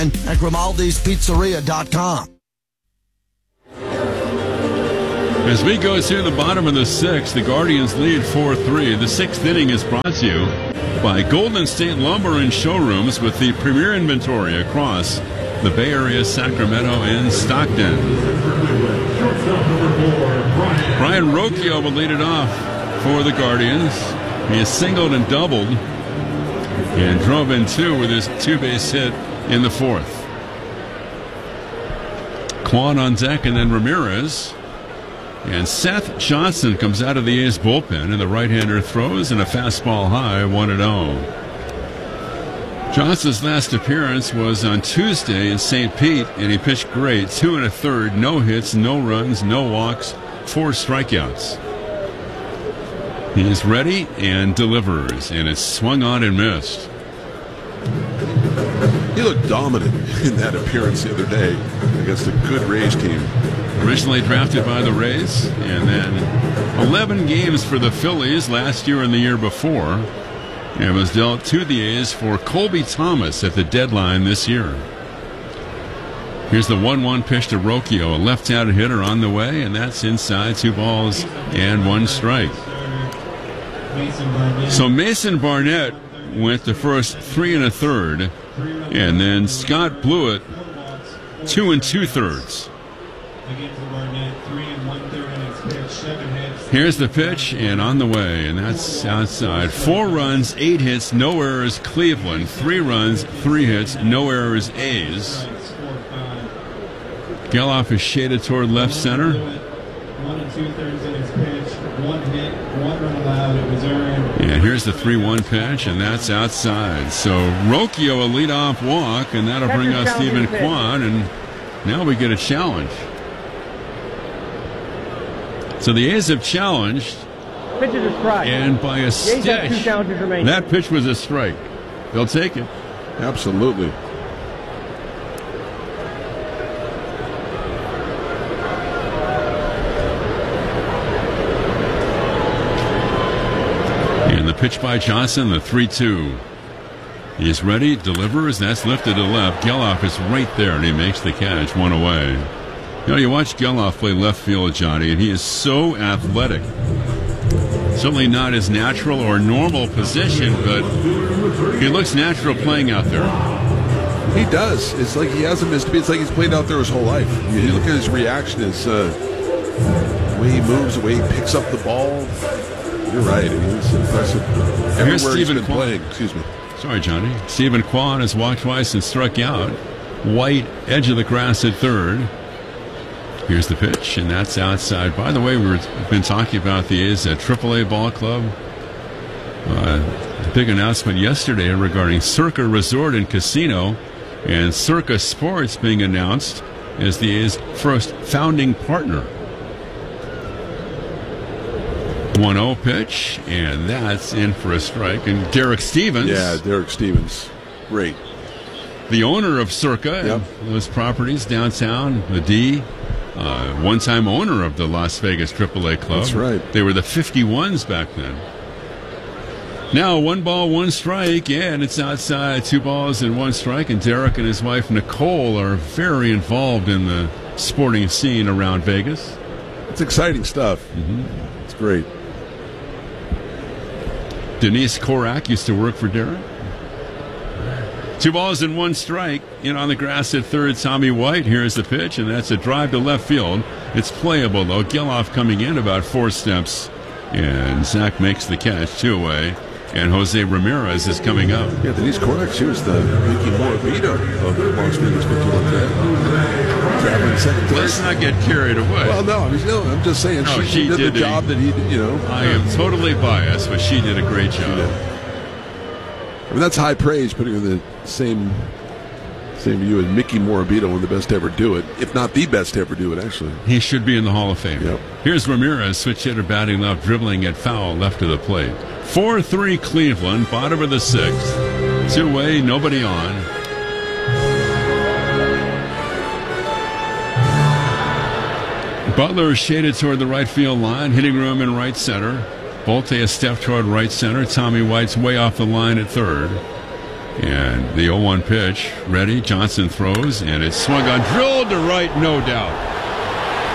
at Grimaldi'sPizzeria.com. As we go to the bottom of the sixth, the Guardians lead 4-3. The sixth inning is brought to you by Golden State Lumber and Showrooms with the premier inventory across the Bay Area, Sacramento, and Stockton. Brian Rocchio will lead it off for the Guardians. He has singled and doubled and drove in two with his two-base hit in the fourth. Kwan on deck, and then Ramirez. And Seth Johnson comes out of the A's bullpen, and the right-hander throws and a fastball high, 1-0. Johnson's last appearance was on Tuesday in St. Pete, and he pitched great. 2 1/3, no hits, no runs, no walks, 4 strikeouts. He's ready and delivers, and it's swung on and missed. He looked dominant in that appearance the other day against a good Rays team. Originally drafted by the Rays, and then 11 games for the Phillies last year and the year before, and was dealt to the A's for Colby Thomas at the deadline this year. Here's the 1-1 pitch to Rocchio, a left-handed hitter on the way, and that's inside, 2 balls and 1 strike. So Mason Barnett went the first 3 1/3, and then Scott Blewett 2 2/3. Here's the pitch, and on the way, and that's outside. 4 runs, 8 hits, no errors, Cleveland. 3 runs, 3 hits, no errors, A's. Geloff is shaded toward left center. 1 2/3 innings pitch, 1 hit, 1 run allowed. It was earned. And here's the 3-1 pitch, and that's outside. So Rocchio a leadoff walk, and that'll bring us Stephen Kwan, and now we get a challenge. So the A's have challenged, Pitch is a strike. and by a stitch, that pitch was a strike. They'll take it. Absolutely. And the pitch by Johnson, the 3-2. He's ready, delivers, that's lifted to left. Geloff is right there, and he makes the catch, 1 away. You know, you watch Geloff play left field, Johnny, and he is so athletic. Certainly not his natural or normal position, but he looks natural playing out there. He does. It's like he hasn't missed a beat. It's like he's played out there his whole life. You look at his reaction, his the way he moves, the way he picks up the ball. You're right. I mean, it's impressive. Everywhere he's been playing. Excuse me. Sorry, Johnny. Stephen Kwan has walked twice and struck out. White, edge of the grass at third. Here's the pitch, and that's outside. By the way, we've been talking about the A's at AAA Ball Club. A big announcement yesterday regarding Circa Resort and Casino, and Circa Sports being announced as the A's first founding partner. 1-0 pitch, and that's in for a strike. And Derek Stevens. Yeah, Derek Stevens. Great. The owner of Circa, Yep. and those properties downtown, the D. One-time owner of the Las Vegas AAA club. That's right. They were the 51s back then. Now 1 ball, 1 strike, and it's outside, 2 balls and 1 strike. And Derek and his wife Nicole are very involved in the sporting scene around Vegas. It's exciting stuff. Mm-hmm. It's great. Denise Korak used to work for Derek. 2 balls and 1 strike. In on the grass at third, Tommy White. Here's the pitch, and that's a drive to left field. It's playable, though. Geloff coming in about 4 steps, and Zach makes the catch, 2 away. And Jose Ramirez is coming up. Yeah, Denise Korak, she was the Mickey Morabito of the Las Vegas 51 traveling secretary. Let's not get carried away. Well, no, I'm just saying she did the job that he did, I am totally biased, but she did a great job. I mean, that's high praise, putting her in the same view as Mickey Morabito, one of the best to ever do it, if not the best to ever do it, actually. He should be in the Hall of Fame. Yep. Here's Ramirez, switch hitter batting left, dribbling at foul left of the plate. 4-3 Cleveland, bottom of the 6th. 2 away, nobody on. Butler is shaded toward the right field line, hitting room in right center. Bolte a step toward right center. Tommy White's way off the line at third. And the 0-1 pitch ready. Johnson throws, and it's swung on, drilled to right, no doubt.